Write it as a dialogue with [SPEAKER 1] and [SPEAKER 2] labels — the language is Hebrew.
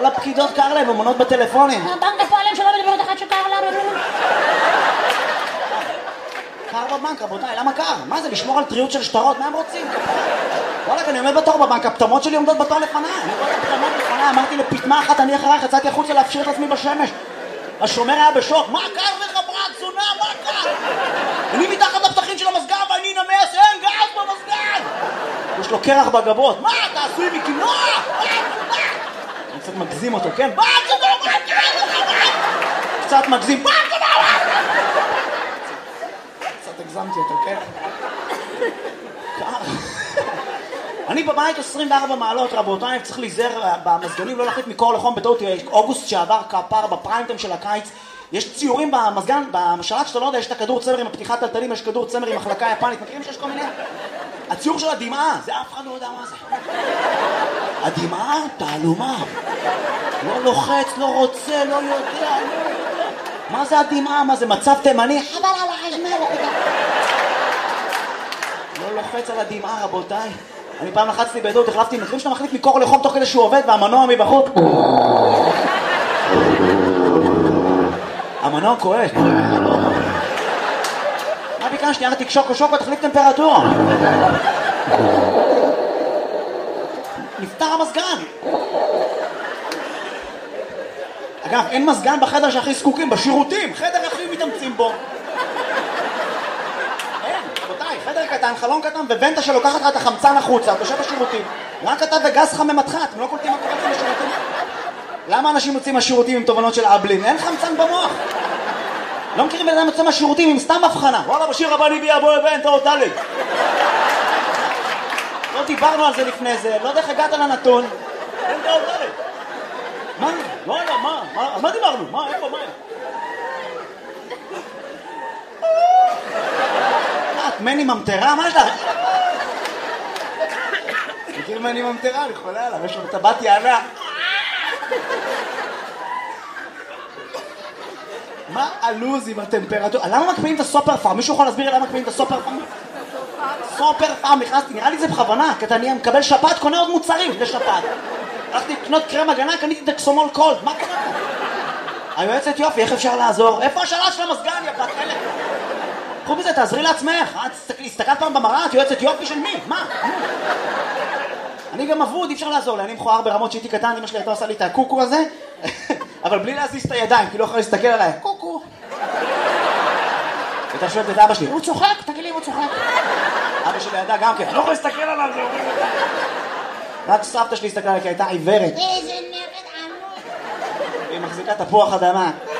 [SPEAKER 1] כל הפקידות קר להם, אמונות בטלפונים.
[SPEAKER 2] בנק הפועלים שלא מדברת אחת שקר לה.
[SPEAKER 1] קר בבנק, רבותיי, למה קר? מה זה, לשמור על טריות של שטרות? מה הם רוצים? וואלק, אני עומד בתור בבנק, הפטמות שלי עומדות בתור לפניי. אני רואה את הפטמות לפניי, אמרתי לפטמה אחת, אני אחרייך, יצאתי החוצה להפשיר את עצמי בשמש. השומר היה בשוק, מה קר לך ברק, זונה, מה קר? אני מתחת לפתחים של המסגר ואני נמס, אין גז במסגר! יש לו קרח בגבות, מה, אתה עשוי מקינוע? אני קצת מגזים אותו, כן? קצת מגזים, קצת הגזמתי אותו, כן? קר. אני בבית 24 מעלות, רבותיי, צריך להיזהר במזגנים, לא להחליט מקור לחום בטעות. אוגוסט שעבר כפר בפריימטיים של הקיץ, יש ציורים במזגן, בשלט שאתה לא יודע, יש את הכדור צמר עם הפתיחת טלטלים, יש כדור צמר עם מחלקה יפנית, מכירים שיש כל מיני? הציור של הדמעה, זה אף אחד לא יודע מה זה. הדמעה, תעלומה. לא לוחץ, לא רוצה, לא יודע. מה זה הדמעה? מה זה מצב תימני? חבל על החשמל. לא לוחץ על הדמעה, רבותיי. אני פעם לחצתי בעדות, החלפתי, מכירים שאתה מחליף מקור לחום תוך כדי שהוא עובד והמנוע מבחוץ. המנוע כואב. מה ביקשתי? אמרתי שוקו, תחליף טמפרטורה. נפתר המזגן. אגב, אין מזגן בחדר שהכי זקוקים, בשירותים, חדר הכי מתאמצים בו. רבותיי, חדר קטן, חלון קטן, וונטה שלוקחת לך את החמצן החוצה, תושב בשירותים. רק אתה וגז חם ממתך, אתם לא קולטים מה קורה לכם בשירותים? למה אנשים יוצאים מהשירותים עם תובנות של אבלין? אין חמצן במוח. לא מכירים בן אדם יוצא מהשירותים עם סתם הבחנה. וואלה, בשיר הבא ניבי אבו ונטה או טלג. לא דיברנו על זה לפני זה, לא יודע איך הגעת לנתון. ונטה או טלג. מה? לא יודע, מה? על מה דיברנו? מה? איפה? מה? את מני ממטרה? מה יש לך? מכיר מני ממטרה? אני חולה עליו, יש לו טבעת יענה. מה הלוז עם הטמפרטורה? למה מקפיאים את הסופר פארם? מישהו יכול להסביר למה מקפיאים את הסופר פארם? סופר פארם, נכנסתי, נראה לי זה בכוונה, כי אני מקבל שפעת, קונה עוד מוצרים לשפעת. הלכתי לקנות קרם הגנה, קניתי דקסומול קולד, מה קרה? היועצת יופי, איך אפשר לעזור? איפה השלט של המסגן, יא בת חלק? קחו בזה, תעזרי לעצמך. הסתכלת פעם במראה, את יועצת יופי של מי? מה? אני גם אבוד, אי אפשר לעזור לי, אני מכוער ברמות שהייתי קטן, אמא שלי הייתה עושה לי את הקוקו הזה, אבל בלי להזיז את הידיים, כי לא יכולה להסתכל עליי, קוקו. הייתה שואלת את אבא שלי, הוא צוחק? תגיד לי, הוא צוחק. אבא שלי ידע גם כן, לא יכול להסתכל עליו, זה אומר. רק סבתא שלי הסתכלה עליי, כי הייתה עיוורת.
[SPEAKER 2] איזה נרד עמוד.
[SPEAKER 1] היא מחזיקה תפוח אדמה.